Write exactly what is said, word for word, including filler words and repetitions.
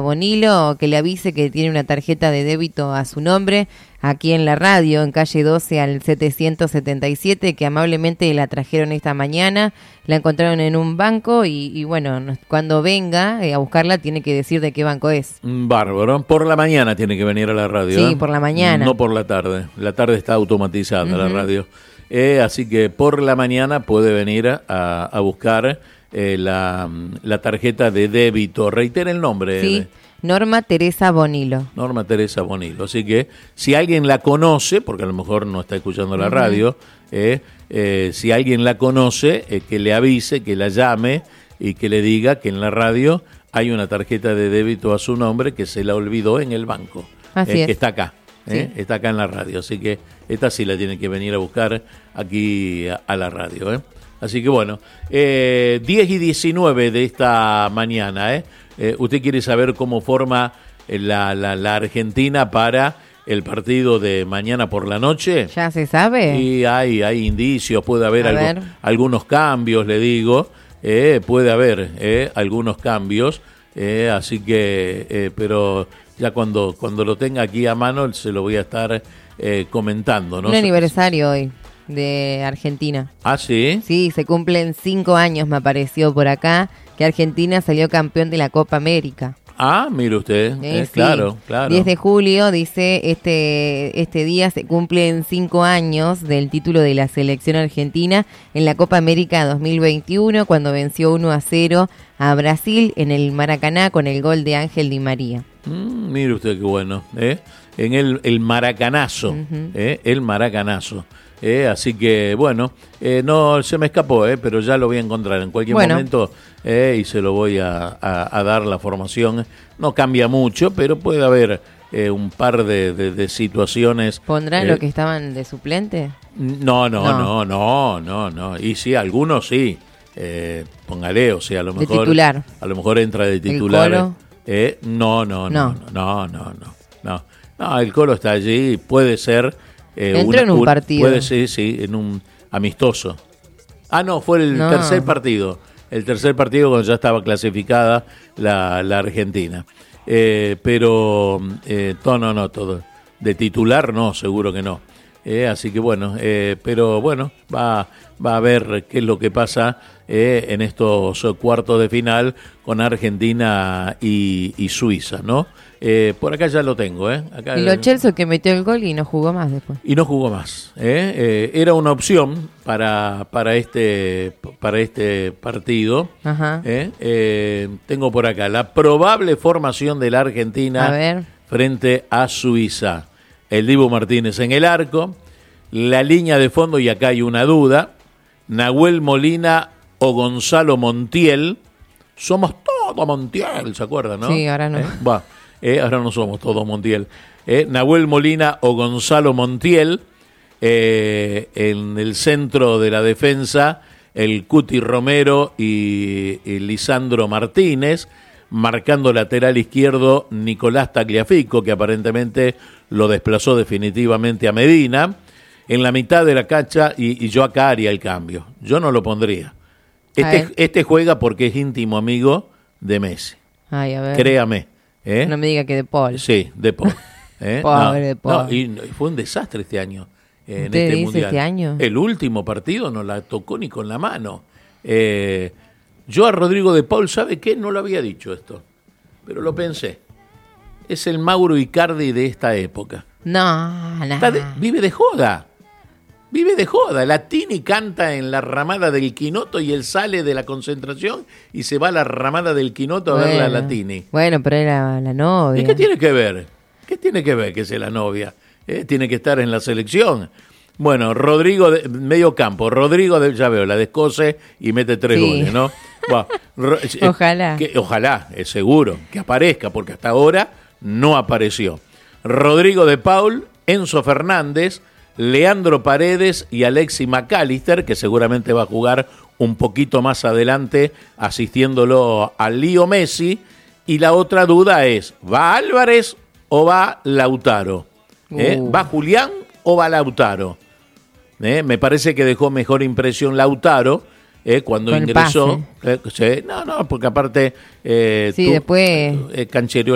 Bonilo, que le avise que tiene una tarjeta de débito a su nombre aquí en la radio, en calle doce al setecientos setenta y siete, que amablemente la trajeron esta mañana, la encontraron en un banco y, y bueno, cuando venga eh, a buscarla tiene que decir de qué banco es. Bárbaro, por la mañana tiene que venir a la radio. Sí, ¿eh? por la mañana. No por la tarde, la tarde está automatizada uh-huh. la radio. Eh, así que por la mañana puede venir a, a buscar eh, la, la tarjeta de débito. Reitera el nombre. Sí. De, Norma Teresa Bonilo. Norma Teresa Bonilo. Así que si alguien la conoce, porque a lo mejor no está escuchando la uh-huh. radio, eh, eh, si alguien la conoce, eh, que le avise, que la llame y que le diga que en la radio hay una tarjeta de débito a su nombre que se la olvidó en el banco. Así eh, es. Que está acá. Eh, sí. Está acá en la radio. Así que esta sí la tiene que venir a buscar aquí a, a la radio. Eh. Así que bueno, eh, diez y diecinueve de esta mañana, ¿eh? Eh, ¿Usted quiere saber cómo forma la, la, la Argentina para el partido de mañana por la noche? ¿Ya se sabe? Y hay, hay indicios, puede haber algo, ver. algunos cambios, le digo, eh, puede haber eh, algunos cambios, eh, así que, eh, pero ya cuando, cuando lo tenga aquí a mano se lo voy a estar eh, comentando, ¿no? Un aniversario hoy de Argentina. ¿Ah, sí? Sí, se cumplen cinco años, me apareció por acá, que Argentina salió campeón de la Copa América. Ah, mire usted, eh, eh, sí. claro, claro. diez de julio, dice, este este día se cumplen cinco años del título de la selección argentina en la Copa América dos mil veintiuno, cuando venció uno a cero a Brasil en el Maracaná con el gol de Ángel Di María. Mm, mire usted qué bueno, ¿eh? En el, el Maracanazo, uh-huh. ¿eh? El Maracanazo. Eh, así que, bueno, eh, no se me escapó, eh, pero ya lo voy a encontrar en cualquier bueno. momento eh, y se lo voy a, a, a dar la formación. No cambia mucho, pero puede haber eh, un par de, de, de situaciones. ¿Pondrán eh, lo que estaban de suplente? No, no, no, no, no, no. no. Y sí, algunos sí. Eh, póngale, o sea, a lo mejor. De titular. A lo mejor entra de titular. ¿El Colo? Eh, no, no, no, no, no, no, no, no, no. No, el Colo está allí, puede ser. Eh, Entró una, en un partido. Puede ser, sí, en un amistoso. Ah, no, fue el no. tercer partido. El tercer partido cuando ya estaba clasificada la, la Argentina. Eh, pero, eh, no, no, no, todo. De titular no, seguro que no. Eh, así que bueno, eh, pero bueno, va, va a ver qué es lo que pasa eh, en estos cuartos de final con Argentina y, y Suiza, ¿no? Eh, por acá ya lo tengo, ¿eh? Acá, y Lo Celso que metió el gol y no jugó más después. Y no jugó más, ¿eh? Eh, era una opción para, para, este, para este partido. Ajá. ¿eh? Eh, tengo por acá la probable formación de la Argentina a ver. frente a Suiza. El Dibu Martínez en el arco, la línea de fondo, y acá hay una duda, Nahuel Molina o Gonzalo Montiel. Somos todo Montiel, ¿se acuerdan, no? Sí, ahora no. ¿Eh? Va, eh, ahora no somos todos Montiel. Eh, Nahuel Molina o Gonzalo Montiel. Eh, en el centro de la defensa, el Cuti Romero y, y Lisandro Martínez. Marcando lateral izquierdo, Nicolás Tagliafico, que aparentemente lo desplazó definitivamente a Medina. En la mitad de la cancha, y, y yo acá haría el cambio. Yo no lo pondría. Este, este juega porque es íntimo amigo de Messi. Ay, a ver. Créame. ¿eh? No me diga que de Paul. Sí, de Paul. ¿eh? Pobre no, de Paul. No, y, y fue un desastre este año. Eh, en ¿Usted este dice mundial. este año? El último partido no la tocó ni con la mano. Eh... Yo a Rodrigo de Paul, ¿sabe qué? No lo había dicho esto, pero lo pensé. Es el Mauro Icardi de esta época. No, no. De, vive de joda. Vive de joda. La Tini canta en la ramada del Quinoto y él sale de la concentración y se va a la ramada del Quinoto a bueno, verla a la Tini. Bueno, pero era la novia. ¿Y qué tiene que ver? ¿Qué tiene que ver que sea la novia? ¿Eh? Tiene que estar en la selección. Bueno, Rodrigo, de, medio campo, Rodrigo, de, ya veo, la descose y mete tres sí. goles, ¿no? Bueno, ro, ojalá. Que, ojalá, es seguro, que aparezca, porque hasta ahora no apareció. Rodrigo de Paul, Enzo Fernández, Leandro Paredes y Alexis McAllister, que seguramente va a jugar un poquito más adelante, asistiéndolo a Leo Messi. Y la otra duda es, ¿va Álvarez o va Lautaro? ¿Eh? Uh. ¿Va Julián o va Lautaro? ¿Eh? Me parece que dejó mejor impresión Lautaro eh, cuando Con ingresó. Eh, sí, no, no, porque aparte. Eh, sí, tú, después. Eh, canchereó